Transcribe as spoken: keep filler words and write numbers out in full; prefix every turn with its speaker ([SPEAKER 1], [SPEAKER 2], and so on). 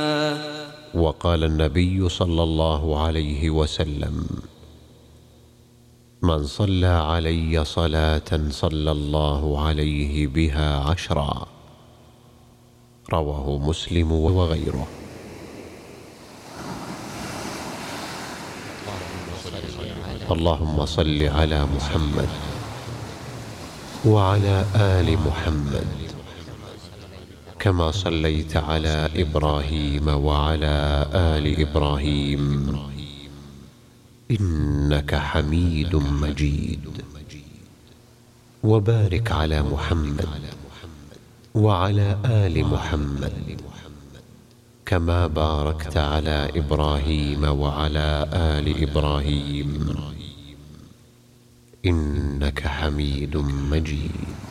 [SPEAKER 1] وقال النبي صلى الله عليه وسلم: من صلى علي صلاة صلى الله عليه بها عشرا. رواه مسلم وغيره. اللهم صل على محمد وعلى آل محمد كما صليت على إبراهيم وعلى آل إبراهيم إنك حميد مجيد. وبارك على محمد وعلى آل محمد كما باركت على إبراهيم وعلى آل إبراهيم إنك حميد مجيد.